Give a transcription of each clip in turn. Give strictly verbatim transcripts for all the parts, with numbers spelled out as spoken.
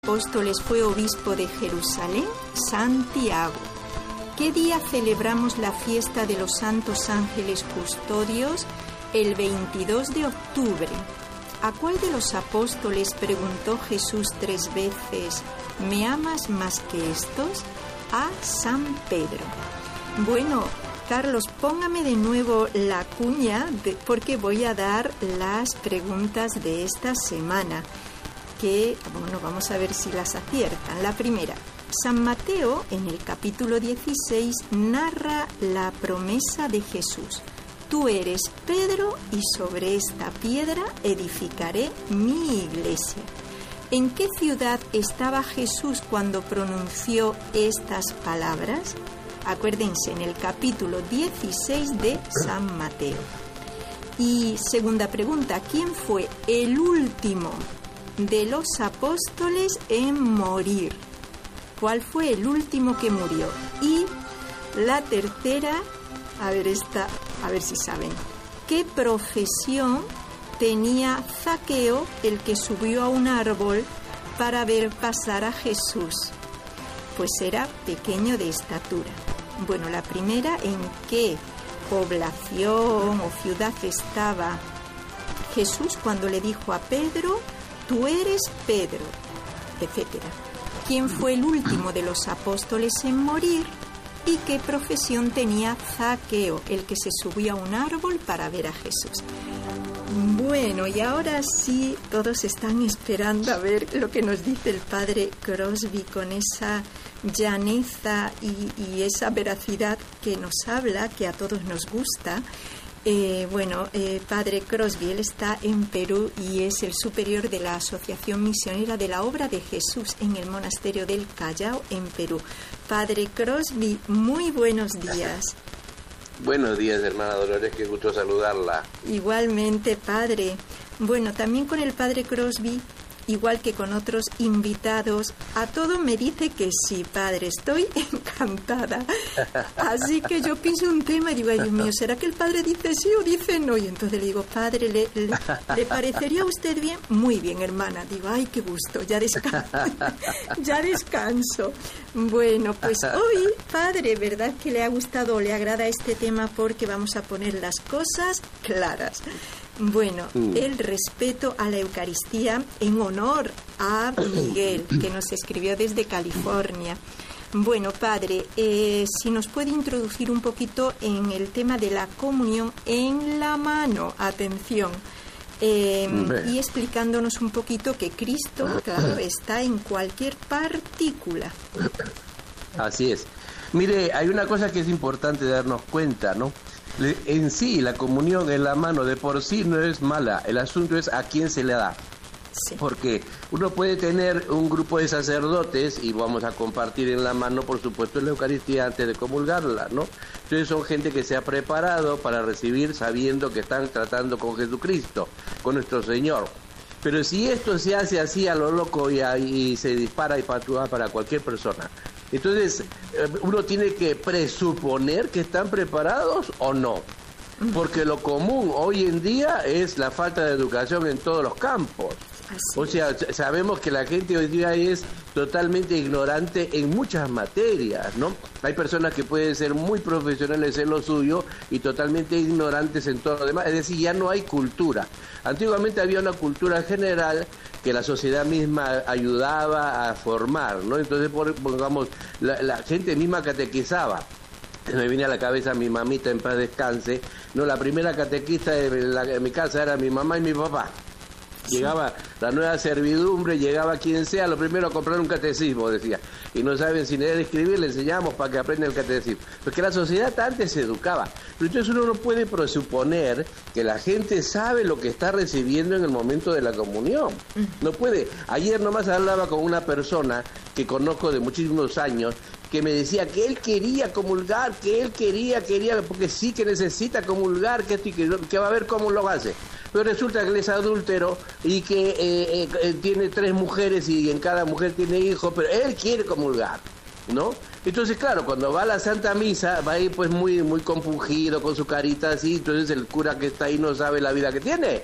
Apóstoles fue obispo de Jerusalén? Santiago. ¿Qué día celebramos la fiesta de los santos ángeles custodios? El veintidós de octubre. ¿A cuál de los apóstoles preguntó Jesús tres veces, ¿me amas más que estos? A San Pedro. Bueno, Carlos, póngame de nuevo la cuña de, porque voy a dar las preguntas de esta semana, que, bueno, vamos a ver si las aciertan. La primera, San Mateo, en el capítulo dieciséis, narra la promesa de Jesús. Tú eres Pedro y sobre esta piedra edificaré mi iglesia. ¿En qué ciudad estaba Jesús cuando pronunció estas palabras? Acuérdense, en el capítulo dieciséis de San Mateo. Y segunda pregunta, ¿quién fue el último de los apóstoles en morir? ¿Cuál fue el último que murió? Y la tercera, a ver esta, a ver si saben, ¿qué profesión tenía Zaqueo, el que subió a un árbol para ver pasar a Jesús? Pues era pequeño de estatura. Bueno, la primera, ¿en qué población o ciudad estaba Jesús cuando le dijo a Pedro, tú eres Pedro, etcétera? ¿Quién fue el último de los apóstoles en morir? ¿Y qué profesión tenía Zaqueo, el que se subió a un árbol para ver a Jesús? Bueno, y ahora sí, todos están esperando a ver lo que nos dice el padre Crosby con esa llaneza y, y esa veracidad que nos habla, que a todos nos gusta. Eh, bueno, eh, padre Crosby, él está en Perú y es el superior de la Asociación Misionera de la Obra de Jesús en el monasterio del Callao, en Perú. Padre Crosby, muy buenos días. Buenos días, hermana Dolores, qué gusto saludarla. Igualmente, padre. Bueno, también con el padre Crosby, igual que con otros invitados, a todo me dice que sí, padre, estoy encantada. Así que yo pienso un tema y digo, ay Dios mío, ¿será que el padre dice sí o dice no? Y entonces le digo, padre, ¿le, le, ¿le parecería a usted bien? Muy bien, hermana. Digo, ay, qué gusto, ya descanso. ya descanso. Bueno, pues hoy, padre, ¿verdad que le ha gustado o le agrada este tema? Porque vamos a poner las cosas claras. Bueno, mm. el respeto a la Eucaristía en honor a Miguel, que nos escribió desde California. Bueno, padre, eh, si nos puede introducir un poquito en el tema de la comunión en la mano, atención, eh, y explicándonos un poquito que Cristo, claro, está en cualquier partícula. Así es. Mire, hay una cosa que es importante darnos cuenta, ¿no? En sí, la comunión en la mano de por sí no es mala, el asunto es a quién se le da. Sí. Porque uno puede tener un grupo de sacerdotes y vamos a compartir en la mano, por supuesto, la Eucaristía antes de comulgarla, ¿no? Entonces son gente que se ha preparado para recibir sabiendo que están tratando con Jesucristo, con nuestro Señor. Pero si esto se hace así a lo loco y, a, y se dispara y patúa para cualquier persona, entonces uno tiene que presuponer que están preparados o no. Porque lo común hoy en día es la falta de educación en todos los campos. Así o sea, es. Sabemos que la gente hoy día es totalmente ignorante en muchas materias, ¿no? Hay personas que pueden ser muy profesionales en lo suyo y totalmente ignorantes en todo lo demás. Es decir, ya no hay cultura. Antiguamente había una cultura general que la sociedad misma ayudaba a formar, ¿no? Entonces, pongamos, la, la gente misma catequizaba. Me viene a la cabeza mi mamita, en paz descanse. No, la primera catequista de, la, de mi casa era mi mamá y mi papá. Llegaba la nueva servidumbre, llegaba quien sea, lo primero a comprar un catecismo, decía. Y no saben si leer y escribir, le enseñamos para que aprenda el catecismo. Porque la sociedad antes se educaba. Pero entonces uno no puede presuponer que la gente sabe lo que está recibiendo en el momento de la comunión. No puede. Ayer nomás hablaba con una persona que conozco de muchísimos años, que me decía que él quería comulgar, que él quería, quería, porque sí que necesita comulgar, que, que, que va a ver cómo lo hace. Pero resulta que él es adúltero y que eh, eh, tiene tres mujeres y en cada mujer tiene hijos, pero él quiere comulgar, ¿no? Entonces, claro, cuando va a la Santa Misa, va a ir pues muy, muy compungido, con su carita así, entonces el cura que está ahí no sabe la vida que tiene.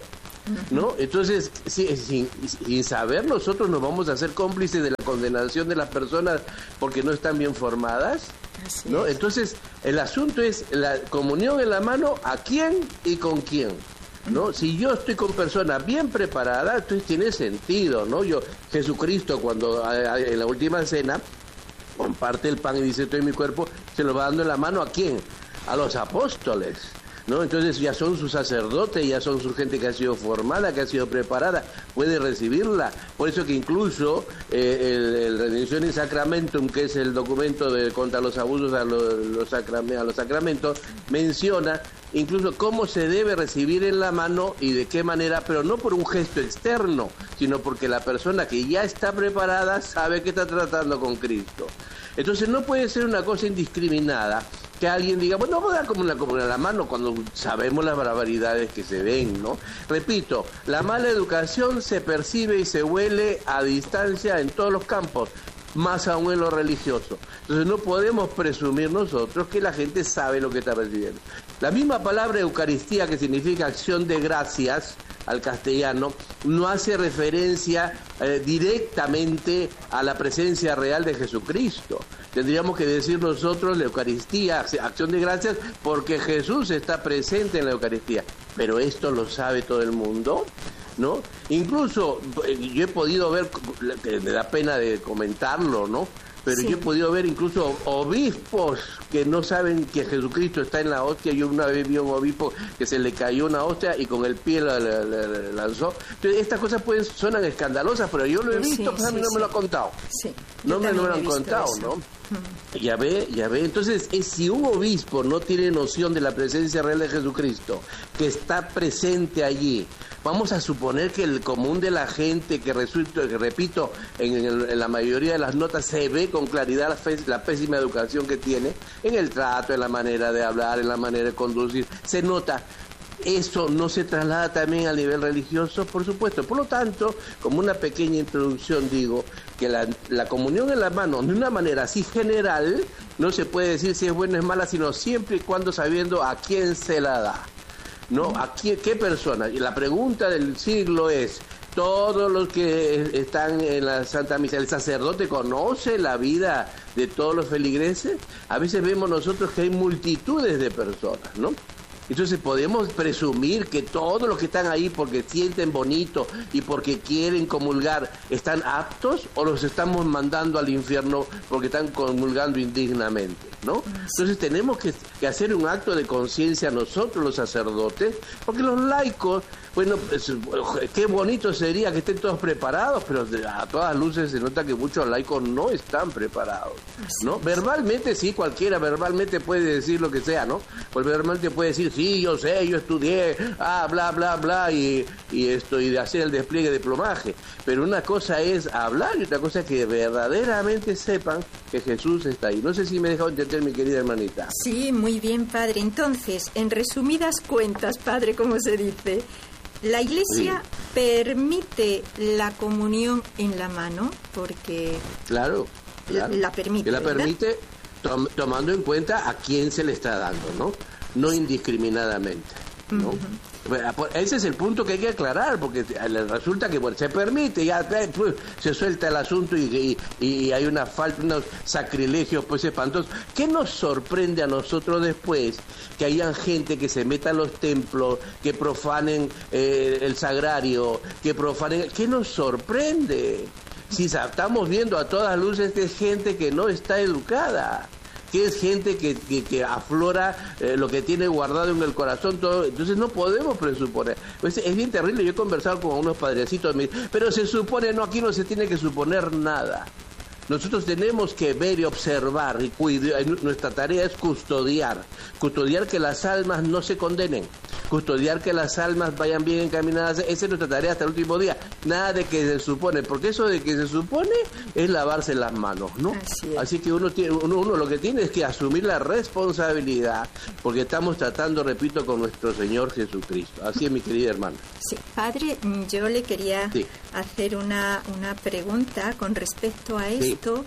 ¿no? Entonces, sí, sin, sin saber, nosotros nos vamos a hacer cómplices de la condenación de las personas porque no están bien formadas, ¿no? Entonces, el asunto es la comunión en la mano, ¿a quién y con quién? ¿No? Si yo estoy con personas bien preparadas, entonces tiene sentido, ¿no? Yo, Jesucristo, cuando en la última cena comparte el pan y dice, esto es mi cuerpo, se lo va dando en la mano, ¿a quién? A los apóstoles, ¿no? Entonces ya son sus sacerdotes, ya son su gente que ha sido formada, que ha sido preparada, puede recibirla. Por eso que incluso eh, el, el Redemptionis Sacramentum, que es el documento de contra los abusos a los, los, sacramentos, a los sacramentos, menciona incluso cómo se debe recibir en la mano y de qué manera, pero no por un gesto externo, sino porque la persona que ya está preparada sabe que está tratando con Cristo. Entonces no puede ser una cosa indiscriminada que alguien diga, bueno, vamos a dar como una comunión a la mano cuando sabemos las barbaridades que se ven, ¿no? Repito, la mala educación se percibe y se huele a distancia en todos los campos, más aún en lo religioso. Entonces no podemos presumir nosotros que la gente sabe lo que está recibiendo. La misma palabra Eucaristía, que significa acción de gracias al castellano, no hace referencia eh, directamente a la presencia real de Jesucristo. Tendríamos que decir nosotros la Eucaristía, acción de gracias, porque Jesús está presente en la Eucaristía. Pero esto lo sabe todo el mundo, ¿no? Incluso yo he podido ver, me da pena de comentarlo, ¿no? Pero sí. Yo he podido ver incluso obispos que no saben que Jesucristo está en la hostia. Yo una vez vi a un obispo que se le cayó una hostia y con el pie la, la, la, la lanzó. Entonces, estas cosas pueden, suenan escandalosas, pero yo lo he visto, sí, pues a mí sí, no sí. me lo han contado. Sí, no me lo han contado, eso. ¿no? Hmm. Ya ve, ya ve. Entonces, es, si un obispo no tiene noción de la presencia real de Jesucristo, que está presente allí, vamos a suponer que el común de la gente, que resulta, que repito, en, el, en la mayoría de las notas se ve con claridad la, fe, la pésima educación que tiene, en el trato, en la manera de hablar, en la manera de conducir, se nota. ¿Eso no se traslada también al nivel religioso? Por supuesto. Por lo tanto, como una pequeña introducción, digo que la, la comunión en la mano, de una manera así general, no se puede decir si es buena o es mala, sino siempre y cuando sabiendo a quién se la da. ¿No? ¿A qué, qué persona? Y la pregunta del siglo es, ¿todos los que están en la Santa Misa, el sacerdote conoce la vida de todos los feligreses? A veces vemos nosotros que hay multitudes de personas, ¿no? Entonces podemos presumir que todos los que están ahí porque sienten bonito y porque quieren comulgar están aptos, o los estamos mandando al infierno porque están comulgando indignamente, ¿no? Entonces tenemos que, que hacer un acto de conciencia nosotros los sacerdotes, porque los laicos, bueno, pues, qué bonito sería que estén todos preparados, pero a todas luces se nota que muchos laicos no están preparados, ¿no? Verbalmente sí, cualquiera verbalmente puede decir lo que sea, ¿no? Pues verbalmente puede decir, sí, yo sé, yo estudié, ah, bla, bla, bla, y, y esto, y de hacer el despliegue de plomaje. Pero una cosa es hablar y otra cosa es que verdaderamente sepan que Jesús está ahí. No sé si me he dejado entender, mi querida hermanita. Sí, muy bien, padre. Entonces, en resumidas cuentas, padre, como se dice, la Iglesia sí. permite la comunión en la mano, porque... Claro, claro. La, la permite, La permite tom- tomando en cuenta a quién se le está dando, ¿no? No indiscriminadamente, ¿no? Uh-huh. Ese es el punto que hay que aclarar, porque resulta que bueno, se permite, ya pues, se suelta el asunto y, y, y hay una falta, unos sacrilegios pues espantosos. ¿Qué nos sorprende a nosotros después? Que hayan gente que se meta a los templos, que profanen eh, el sagrario, que profanen... ¿Qué nos sorprende? Si estamos viendo a todas luces que es gente que no está educada, que es gente que, que, que aflora eh, lo que tiene guardado en el corazón, todo. Entonces no podemos presuponer. Pues es bien terrible. Yo he conversado con unos padrecitos, me dicen, pero se supone, no, aquí no se tiene que suponer nada. Nosotros tenemos que ver y observar, y cuidar. Nuestra tarea es custodiar, custodiar que las almas no se condenen, custodiar que las almas vayan bien encaminadas. Esa es nuestra tarea hasta el último día. Nada de que se supone, porque eso de que se supone es lavarse las manos, ¿no? Así es. Así que uno, tiene, uno, uno lo que tiene es que asumir la responsabilidad, porque estamos tratando, repito, con nuestro Señor Jesucristo. Así es, mi querida hermana. Sí, padre, yo le quería sí. hacer una, una pregunta con respecto a esto. Sí.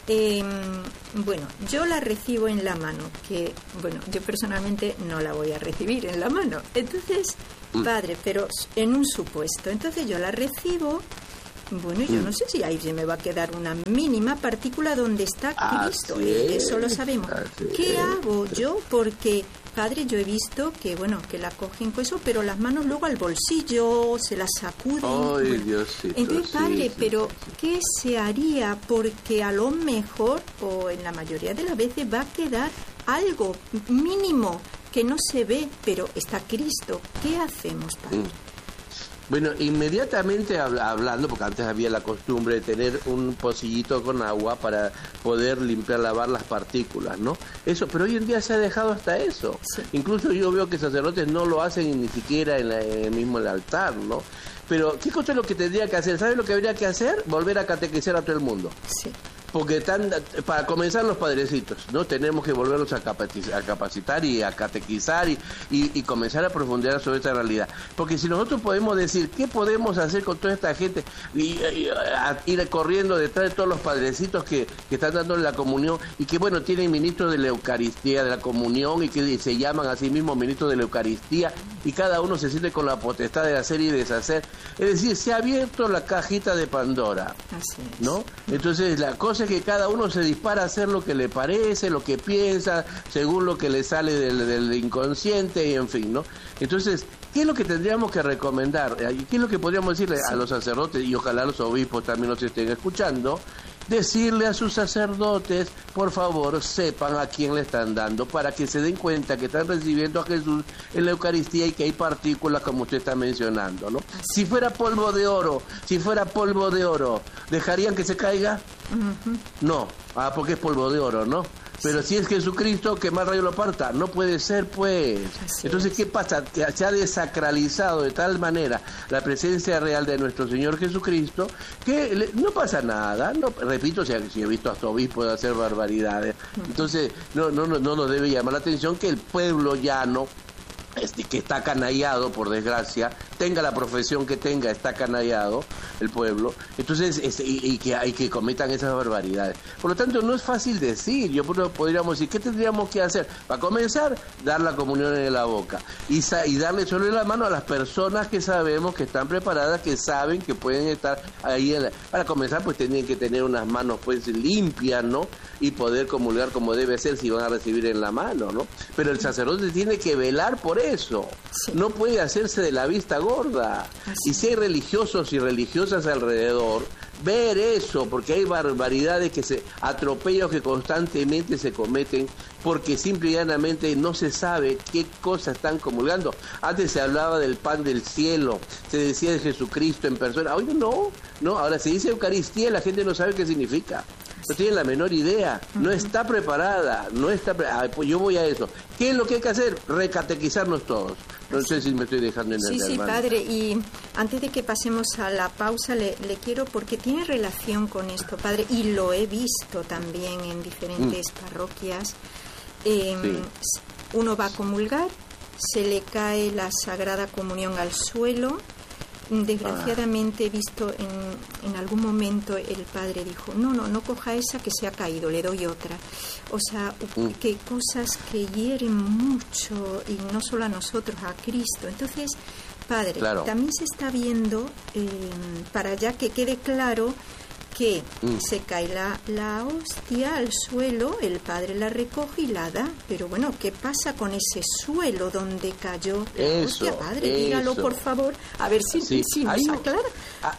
Eh, bueno, yo la recibo en la mano, que, bueno, yo personalmente no la voy a recibir en la mano. Entonces, padre, pero en un supuesto. Entonces yo la recibo, bueno, yo no sé si ahí se me va a quedar una mínima partícula donde está Cristo. Eh, eso lo sabemos. ¿Qué hago yo? Porque... Padre, yo he visto que, bueno, que la cogen con eso, pero las manos luego al bolsillo, se las sacuden. Ay, bueno. Diosito, Entonces, Padre, sí, sí, pero sí, sí. ¿qué se haría? Porque a lo mejor, o en la mayoría de las veces, va a quedar algo mínimo que no se ve, pero está Cristo. ¿Qué hacemos, Padre? Mm. Bueno, inmediatamente hablando, porque antes había la costumbre de tener un pocillito con agua para poder limpiar, lavar las partículas, ¿no? Eso, pero hoy en día se ha dejado hasta eso. Sí. Incluso yo veo que sacerdotes no lo hacen ni siquiera en, la, en el mismo el altar, ¿no? Pero, ¿qué cosa es lo que tendría que hacer? ¿Sabes lo que habría que hacer? Volver a catequizar a todo el mundo. Sí. Porque están, para comenzar los padrecitos, ¿no? Tenemos que volverlos a capacitar, a capacitar y a catequizar y, y, y comenzar a profundizar sobre esta realidad. Porque si nosotros podemos decir, ¿qué podemos hacer con toda esta gente? Y, y a, ir corriendo detrás de todos los padrecitos que, que están dando la comunión y que, bueno, tienen ministros de la Eucaristía, de la comunión y que se llaman a sí mismos ministros de la Eucaristía y cada uno se siente con la potestad de hacer y deshacer. Es decir, se ha abierto la cajita de Pandora, así es, ¿no? Entonces la cosa es que cada uno se dispara a hacer lo que le parece, lo que piensa, según lo que le sale del, del inconsciente y en fin, ¿no? Entonces, ¿qué es lo que tendríamos que recomendar? ¿Qué es lo que podríamos decirle a los sacerdotes y ojalá los obispos también nos estén escuchando? Decirle a sus sacerdotes, por favor, sepan a quién le están dando para que se den cuenta que están recibiendo a Jesús en la Eucaristía y que hay partículas como usted está mencionando, ¿no? Si fuera polvo de oro, si fuera polvo de oro, ¿dejarían que se caiga? Uh-huh. No, ah, porque es polvo de oro, ¿no? Pero si es Jesucristo, que más rayo lo parta. No puede ser, pues. Así Entonces, es. ¿Qué pasa? Que se ha desacralizado de tal manera la presencia real de nuestro Señor Jesucristo que le, no pasa nada. No, repito, si, si he visto hasta obispos hacer barbaridades. Entonces, no, no, no, no nos debe llamar la atención que el pueblo llano, este, que está canallado, por desgracia, tenga la profesión que tenga, está canallado el pueblo, entonces este, y, y, que, y que cometan esas barbaridades. Por lo tanto, no es fácil decir. Yo podríamos decir, ¿qué tendríamos que hacer? Para comenzar, dar la comunión en la boca y, y darle solo la mano a las personas que sabemos que están preparadas, que saben que pueden estar ahí. En la... Para comenzar, pues tienen que tener unas manos pues limpias, ¿no? Y poder comulgar como debe ser si van a recibir en la mano, ¿no? Pero el sacerdote tiene que velar por eso. Sí. No puede hacerse de la vista gorda. Así. Y si hay religiosos y religiosas alrededor, ver eso, porque hay barbaridades que se atropellos que constantemente se cometen porque simple y llanamente no se sabe qué cosas están comulgando. Antes se hablaba del pan del cielo, se decía de Jesucristo en persona. Hoy no, no, ahora se dice Eucaristía y la gente no sabe qué significa. No tiene la menor idea, no está preparada, no está pre- ah, pues yo voy a eso. ¿Qué es lo que hay que hacer? Recatequizarnos todos. No sé si me estoy dejando entender. Sí, sí, hermano. Padre, y antes de que pasemos a la pausa, le, le quiero, porque tiene relación con esto, Padre, y lo he visto también en diferentes mm. parroquias. Eh, sí. Uno va a comulgar, se le cae la Sagrada Comunión al suelo. Desgraciadamente he visto en, en algún momento el padre dijo, no, no, no coja esa que se ha caído, le doy otra. O sea, mm. que cosas que hieren mucho, y no solo a nosotros, a Cristo. Entonces, padre, claro. También se está viendo, eh, para ya que quede claro, que mm. se cae la, la hostia al suelo, el padre la recoge y la da. Pero bueno, ¿qué pasa con ese suelo donde cayó la eso, hostia, padre? Eso. Dígalo, por favor, a ver si, sí. si nos un, aclara. Ah,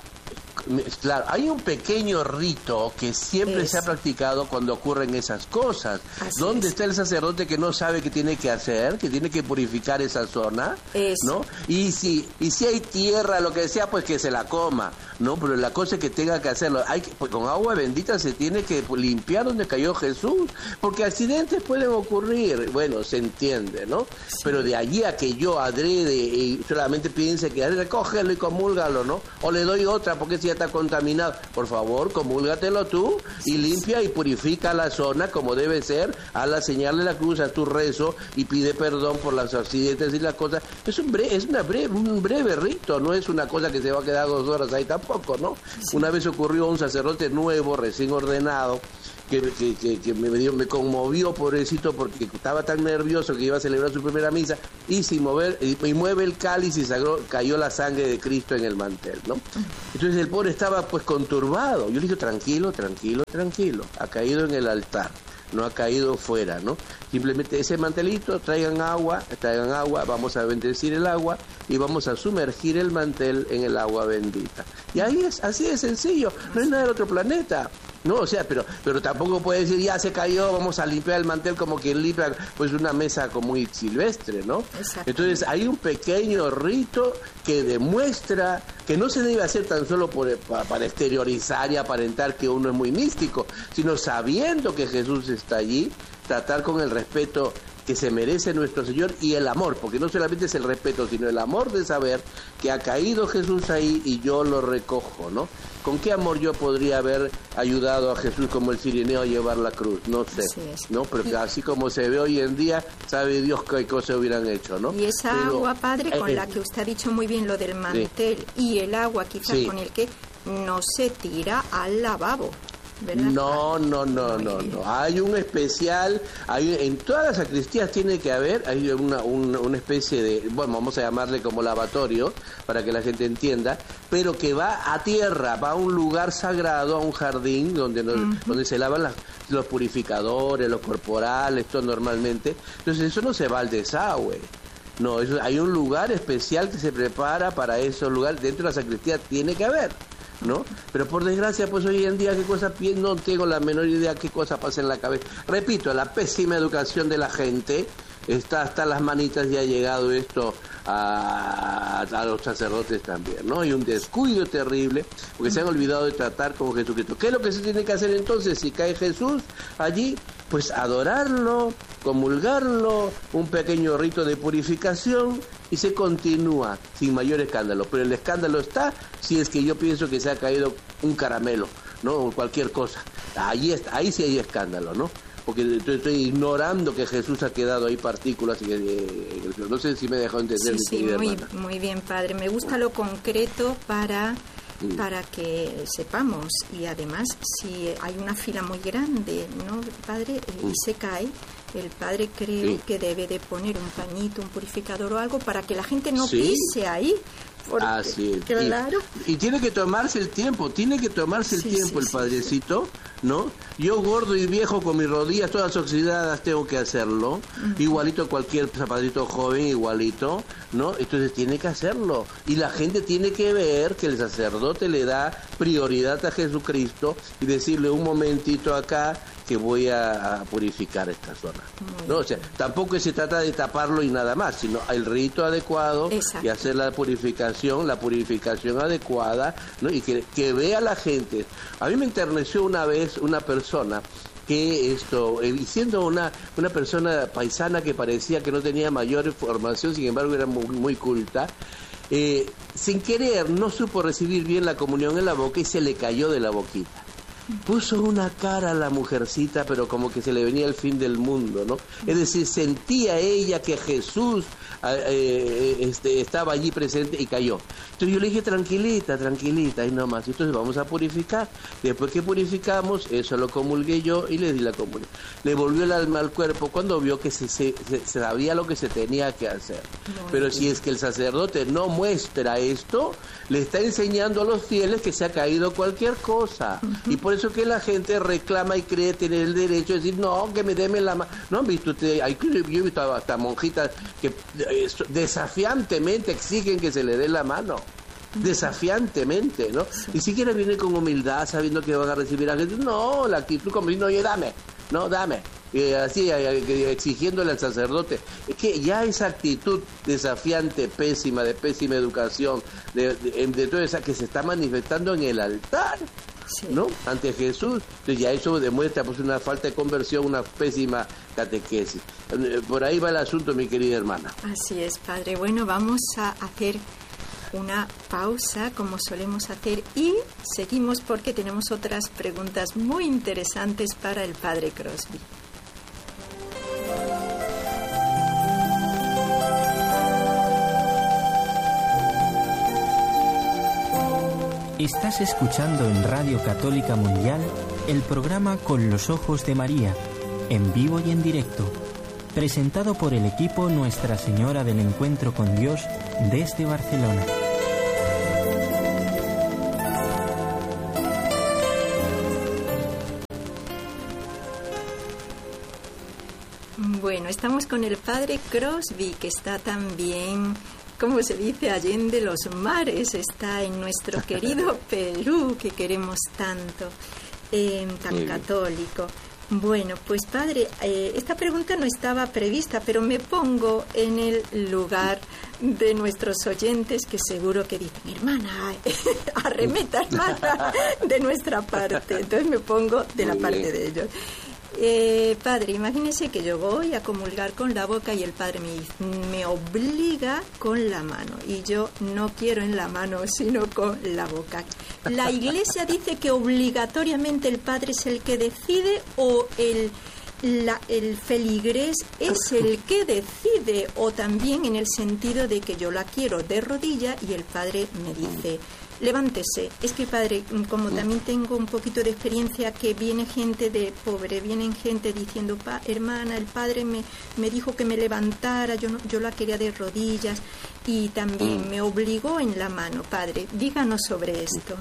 claro, hay un pequeño rito que siempre es. se ha practicado cuando ocurren esas cosas. Así ¿Dónde es. está el sacerdote que no sabe qué tiene que hacer, que tiene que purificar esa zona? Eso. ¿No? Y si, y si hay tierra, lo que sea, pues que se la coma. No, pero la cosa es que tenga que hacerlo. Hay que, pues con agua bendita se tiene que limpiar donde cayó Jesús, porque accidentes pueden ocurrir. Bueno, se entiende, ¿no? Sí. Pero de allí a que yo adrede y solamente piense que recógelo y comúlgalo, ¿no? O le doy otra porque si ya está contaminado. Por favor, comúlgatelo tú y limpia y purifica la zona como debe ser. A la señal de la cruz, a tu rezo y pide perdón por los accidentes y las cosas. Es un breve, es una breve, un breve rito, no es una cosa que se va a quedar dos horas ahí tampoco. Poco, ¿no? Sí. Una vez ocurrió un sacerdote nuevo, recién ordenado, que, que, que, que me, dio, me conmovió, pobrecito, porque estaba tan nervioso que iba a celebrar su primera misa, y sin mover, y, y mueve el cáliz y sagró, cayó la sangre de Cristo en el mantel, ¿no? Entonces el pobre estaba pues conturbado. Yo le dije, tranquilo, tranquilo, tranquilo, ha caído en el altar, no ha caído fuera, ¿no? Simplemente ese mantelito, traigan agua, traigan agua, vamos a bendecir el agua y vamos a sumergir el mantel en el agua bendita. Y ahí es, así de sencillo, no es nada del otro planeta. No, o sea, pero pero tampoco puede decir, ya se cayó, vamos a limpiar el mantel como quien limpia pues una mesa como muy silvestre, ¿no? Entonces hay un pequeño rito que demuestra que no se debe hacer tan solo por, para, para exteriorizar y aparentar que uno es muy místico, sino sabiendo que Jesús está allí, tratar con el respeto que se merece nuestro Señor y el amor, porque no solamente es el respeto, sino el amor de saber que ha caído Jesús ahí y yo lo recojo, ¿no? ¿Con qué amor yo podría haber ayudado a Jesús como el cirineo a llevar la cruz? No sé, ¿no? Pero así como se ve hoy en día, sabe Dios qué cosas hubieran hecho, ¿no? Y esa Pero, agua, Padre, con eh, la que usted ha dicho muy bien lo del mantel, sí. Y el agua quizás sí. Con el que no se tira al lavabo, ¿verdad? No, no, no, no, no. Hay un especial, hay, en todas las sacristías tiene que haber, hay una, una, una especie de, bueno, vamos a llamarle como lavatorio, para que la gente entienda, pero que va a tierra, va a un lugar sagrado, a un jardín donde, nos, uh-huh. donde se lavan las, los purificadores, los corporales, todo normalmente. Entonces eso no se va al desagüe. No, eso, hay un lugar especial que se prepara para esos lugares, dentro de la sacristía tiene que haber, ¿no? Pero por desgracia, pues hoy en día, ¿qué cosa pienso? No tengo la menor idea qué cosa pasa en la cabeza. Repito, la pésima educación de la gente, está hasta las manitas y ha llegado esto a, a los sacerdotes también, ¿no? Y un descuido terrible, porque se han olvidado de tratar con Jesucristo. ¿Qué es lo que se tiene que hacer entonces? Si cae Jesús allí, pues adorarlo, comulgarlo, un pequeño rito de purificación y se continúa sin mayor escándalo. Pero el escándalo está si es que yo pienso que se ha caído un caramelo, ¿no? O cualquier cosa. Ahí, está, ahí sí hay escándalo, ¿no? Porque estoy, estoy ignorando que Jesús ha quedado ahí partículas y eh, no sé si me he dejado entender. Sí, sí, muy, muy bien, Padre. Me gusta lo concreto para sí. para que sepamos, y además si hay una fila muy grande, ¿no, Padre? Y se cae, el Padre creo sí. que debe de poner un pañito, un purificador o algo para que la gente no sí. pise ahí. Porque, así es. Claro. Y, y tiene que tomarse el tiempo, tiene que tomarse el sí, tiempo sí, el padrecito, sí, sí. ¿no? Yo gordo y viejo con mis rodillas todas oxidadas tengo que hacerlo, uh-huh. igualito cualquier zapadrito joven, igualito, ¿no? Entonces tiene que hacerlo. Y la gente tiene que ver que el sacerdote le da prioridad a Jesucristo y decirle un momentito acá que voy a, a purificar esta zona. No, o sea, tampoco se trata de taparlo y nada más, sino el rito adecuado. Exacto. Y hacer la purificación, la purificación adecuada, ¿no? Y que, que vea la gente. A mí me enterneció una vez una persona que esto, eh, siendo una, una persona paisana que parecía que no tenía mayor formación, sin embargo era muy, muy culta, eh, sin querer no supo recibir bien la comunión en la boca y se le cayó de la boquita. Puso una cara a la mujercita, pero como que se le venía el fin del mundo, ¿no? Es decir, sentía ella que Jesús eh, este, estaba allí presente y cayó. Entonces yo le dije, tranquilita, tranquilita, ahí nomás. Entonces vamos a purificar. Después que purificamos, eso lo comulgué yo y le di la comunión. Le volvió el alma al cuerpo cuando vio que se, se, se sabía lo que se tenía que hacer. Muy pero bien. Si es que el sacerdote no muestra esto, le está enseñando a los fieles que se ha caído cualquier cosa. Uh-huh. Y por eso que la gente reclama y cree tener el derecho de decir, no, que me deme la mano. ¿No han visto ustedes? Hay, yo he visto hasta monjitas que eh, desafiantemente exigen que se le dé la mano. Desafiantemente, ¿no? Sí. Ni siquiera viene con humildad sabiendo que van a recibir a Jesús. No, la actitud como diciendo, oye, dame, no, dame. Y así, exigiéndole al sacerdote. Es que ya esa actitud desafiante, pésima, de pésima educación, de, de, de toda esa que se está manifestando en el altar, sí. ¿no? Ante Jesús, entonces ya eso demuestra pues una falta de conversión, una pésima catequesis. Por ahí va el asunto, mi querida hermana. Así es, Padre. Bueno, vamos a hacer una pausa como solemos hacer y seguimos porque tenemos otras preguntas muy interesantes para el Padre Crosby. Estás escuchando en Radio Católica Mundial el programa Con los Ojos de María, en vivo y en directo, presentado por el equipo Nuestra Señora del Encuentro con Dios desde Barcelona. Bueno, estamos con el padre Crosby, que está también, como se dice, allende los mares, está en nuestro querido Perú, que queremos tanto, eh, tan sí. católico. Bueno, pues padre, eh, esta pregunta no estaba prevista, pero me pongo en el lugar de nuestros oyentes que seguro que dicen, hermana, arremeta, hermana, de nuestra parte. Entonces me pongo de la parte de ellos. Eh, padre, imagínese que yo voy a comulgar con la boca y el padre me, me obliga con la mano, y yo no quiero en la mano sino con la boca. ¿La Iglesia dice que obligatoriamente el padre es el que decide o el, la, el feligrés es el que decide, o también en el sentido de que yo la quiero de rodilla y el padre me dice levántese? Es que padre, como también tengo un poquito de experiencia, que viene gente de pobre, vienen gente diciendo, pa, hermana, el padre me, me dijo que me levantara, yo no, yo la quería de rodillas y también mm. me obligó en la mano. Padre, díganos sobre esto.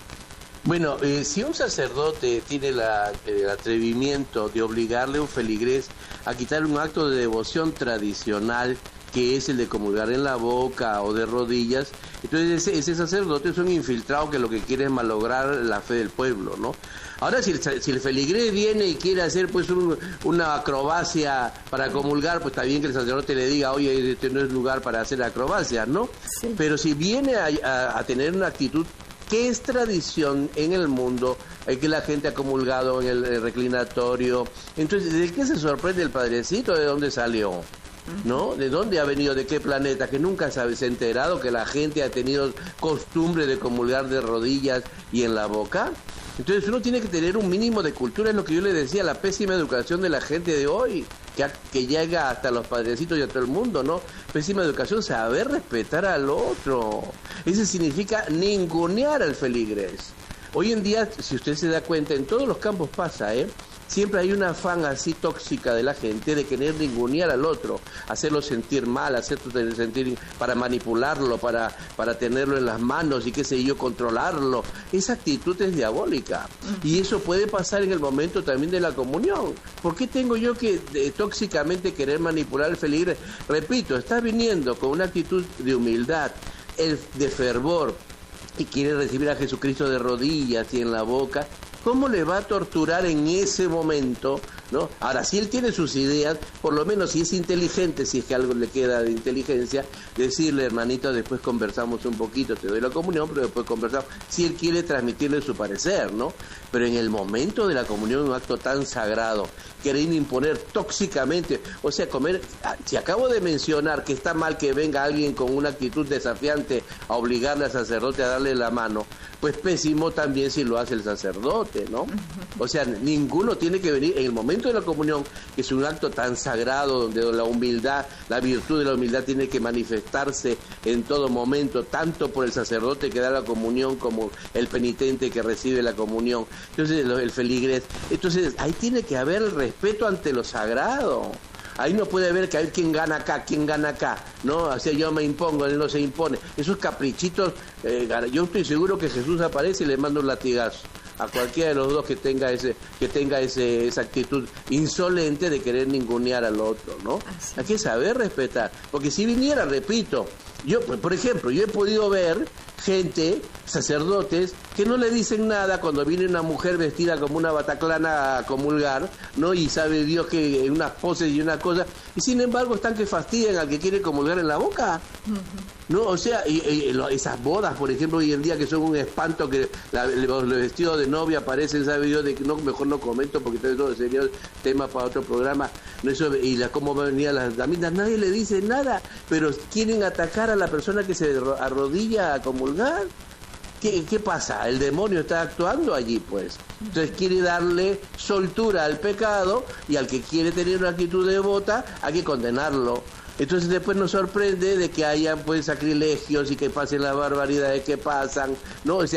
Bueno, eh, si un sacerdote tiene la, el atrevimiento de obligarle a un feligrés a quitar un acto de devoción tradicional, que es el de comulgar en la boca o de rodillas, entonces ese, ese sacerdote es un infiltrado que lo que quiere es malograr la fe del pueblo, ¿no? Ahora, si el, si el feligrés viene y quiere hacer pues un, una acrobacia para comulgar, pues está bien que el sacerdote le diga, oye, este no es lugar para hacer acrobacias, ¿no? Sí. Pero si viene a, a, a tener una actitud que es tradición en el mundo, hay que la gente ha comulgado en el, el reclinatorio, entonces, ¿de qué se sorprende el padrecito? ¿De dónde salió? ¿No? ¿De dónde ha venido? ¿De qué planeta? Que nunca se ha enterado que la gente ha tenido costumbre de comulgar de rodillas y en la boca. Entonces uno tiene que tener un mínimo de cultura, es lo que yo le decía, la pésima educación de la gente de hoy, que, que llega hasta los padrecitos y a todo el mundo, ¿no? Pésima educación, saber respetar al otro. Eso significa ningunear al feligrés. Hoy en día, si usted se da cuenta, en todos los campos pasa, ¿eh? Siempre hay una afán así tóxica de la gente de querer ningunear al otro, hacerlo sentir mal, hacerlo sentir para manipularlo, para, para tenerlo en las manos y qué sé yo, controlarlo. Esa actitud es diabólica. Y eso puede pasar en el momento también de la comunión. ¿Por qué tengo yo que de, tóxicamente querer manipular el feligrés? Repito, está viniendo con una actitud de humildad, el, de fervor, y quiere recibir a Jesucristo de rodillas y en la boca. ¿Cómo le va a torturar en ese momento, ¿no? Ahora, si él tiene sus ideas, por lo menos si es inteligente, si es que algo le queda de inteligencia, decirle, hermanito, después conversamos un poquito, te doy la comunión, pero después conversamos, si él quiere transmitirle su parecer, ¿no? Pero en el momento de la comunión, un acto tan sagrado, querer imponer tóxicamente, o sea, comer, si acabo de mencionar que está mal que venga alguien con una actitud desafiante a obligarle al sacerdote a darle la mano, pues pésimo también si lo hace el sacerdote, ¿no? O sea, ninguno tiene que venir en el momento de la comunión, que es un acto tan sagrado, donde la humildad, la virtud de la humildad tiene que manifestarse en todo momento, tanto por el sacerdote que da la comunión como el penitente que recibe la comunión. Entonces, el feligrés. Entonces, ahí tiene que haber el respeto ante lo sagrado. Ahí no puede haber que hay quien gana acá, quien gana acá, ¿no? O sea, yo me impongo, él no se impone. Esos caprichitos, eh, yo estoy seguro que Jesús aparece y le manda un latigazo a cualquiera de los dos que tenga ese que tenga ese esa actitud insolente de querer ningunear al otro, ¿no? Así. Hay que saber respetar, porque si viniera, repito, yo, por ejemplo, yo he podido ver gente, sacerdotes, que no le dicen nada cuando viene una mujer vestida como una bataclana a comulgar, ¿no? Y sabe Dios que en unas poses y una cosa, y sin embargo están que fastidian al que quiere comulgar en la boca. Uh-huh. ¿No? O sea, y, y, esas bodas, por ejemplo, hoy en día que son un espanto, que la, los, los vestidos de novia parecen, sabe Dios, de que no, mejor no comento porque todo sería tema para otro programa. No, eso, y la, cómo venían las damitas, nadie le dice nada, pero quieren atacar a la persona que se arrodilla a comulgar. ¿Qué, ¿Qué pasa? El demonio está actuando allí, pues. Entonces quiere darle soltura al pecado, y al que quiere tener una actitud devota hay que condenarlo. Entonces después nos sorprende de que hayan pues sacrilegios y que pasen las barbaridades que pasan, ¿no? O sea,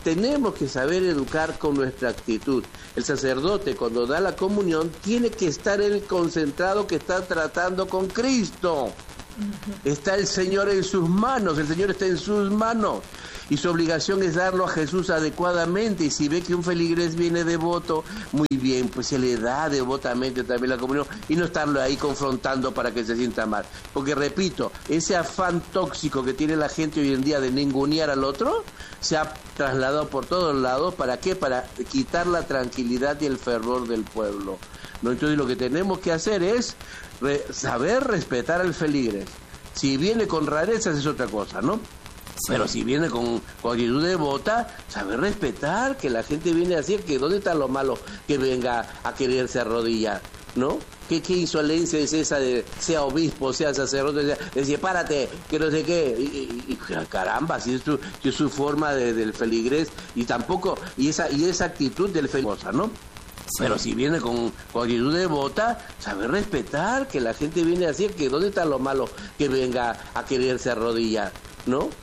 tenemos que saber educar con nuestra actitud. El sacerdote, cuando da la comunión, tiene que estar él concentrado que está tratando con Cristo. Está el Señor en sus manos, el Señor está en sus manos. Y su obligación es darlo a Jesús adecuadamente. Y si ve que un feligrés viene devoto, muy bien, pues se le da devotamente también la comunión y no estarlo ahí confrontando para que se sienta mal. Porque repito, ese afán tóxico que tiene la gente hoy en día de ningunear al otro, se ha trasladado por todos lados. ¿Para qué? Para quitar la tranquilidad y el fervor del pueblo, ¿no? Entonces lo que tenemos que hacer es re- saber respetar al feligrés. Si viene con rarezas es otra cosa, ¿no? Sí. Pero si viene con, con actitud devota, saber respetar que la gente viene así, que ¿dónde está lo malo que venga a quererse arrodillar? ¿No? ¿Qué, qué insolencia es esa de sea obispo, sea sacerdote, sea, decir, párate, que no sé qué, y, y, y caramba, si es su, si es su forma de, del feligrés, y tampoco, y esa, y esa actitud del feligrés, ¿no? Sí. Pero si viene con, con actitud devota, saber respetar que la gente viene así, que ¿dónde está lo malo que venga a quererse arrodillar? ¿No?